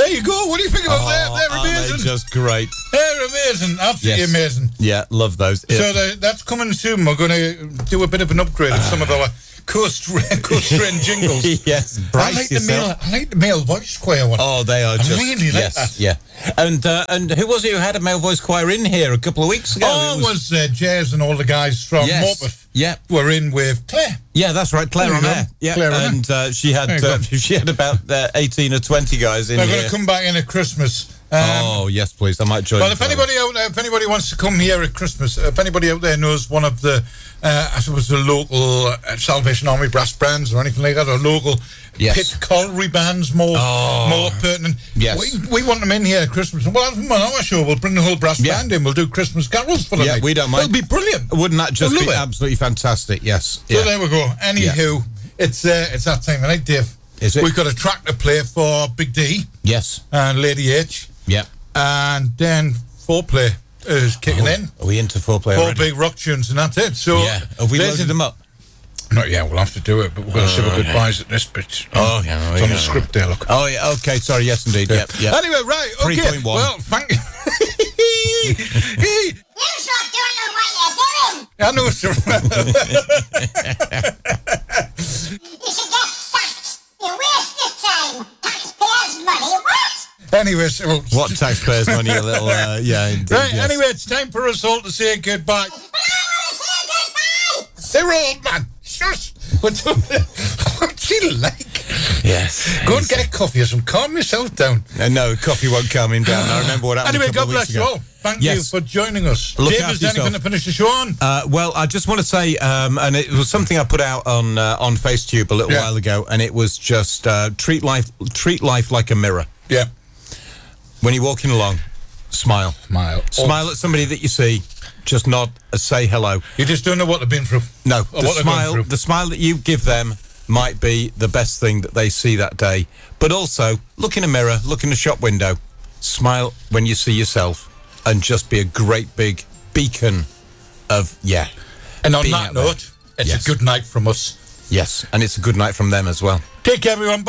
There you go. What do you think about that? They're amazing. They're just great. They're amazing. Absolutely amazing. Yeah, love those. So that's coming soon. We're going to do a bit of an upgrade of some of our Coast Trend jingles. Yes, I like the male voice choir one. Oh, they are just... I really like that. Yeah. And who was it who had a male voice choir in here a couple of weeks ago? Oh, it was Jez and all the guys from Morpeth. Yeah. Were in with Claire. Yeah, that's right, Claire on air. Yeah, Claire and she had about 18 or 20 guys in They're here. going to come back in at Christmas. Oh, yes, please. I might join. Well, if anybody out there, if anybody wants to come here at Christmas, if anybody out there knows one of the, I suppose the local Salvation Army brass bands or anything like that, or local pit colliery bands, more pertinent. Yes. We want them in here at Christmas. Well, have them on our show. We'll bring the whole brass band in. We'll do Christmas carols for them. Yeah, we don't mind. It'll be brilliant. Wouldn't that just be absolutely fantastic? Yes. So there we go. Anywho, it's that time of night, Dave. Is it? We've got a track to play for Big D. Yes. And Lady H. Yeah. And then Foreplay is kicking in. Are we into Foreplay already? 4 big rock tunes and that's it. So have we loaded them up? Not yet, we'll have to do it, but we've got to say our goodbyes at this bit. Oh, yeah. It's on the script there, look. Oh, yeah, okay, sorry, yes, indeed. Yeah. Anyway, right, okay. 3.1. Well, thank you. You stop doing what you're doing. I know, sir. You should get sacked. You waste your time. Taxpayers' money. What? Anyway, so... What taxpayers' money, a little, indeed, right, yes. anyway, it's time for us all to say goodbye. But I want to say goodbye. Cyril, man, shush. What's she like? Yes. Go and get a coffee or some. Calm yourself down. No, coffee won't calm him down. I remember what happened Anyway, a couple God of bless weeks you ago. all. Thank you for joining us. Look Dave, after is there anything yourself. to finish the show on? Well, I just want to say, and it was something I put out on FaceTube a little while ago, and it was just treat life like a mirror. Yeah. When you're walking along, smile. Smile at somebody that you see. Just nod and say hello. You just don't know what they've been through. No, Or what they're going through. the smile that you give them might be the best thing that they see that day. But also, look in a mirror, look in a shop window, smile when you see yourself, and just be a great big beacon of, And on being that out there. note, it's a good night from us. Yes, and it's a good night from them as well. Take care, everyone.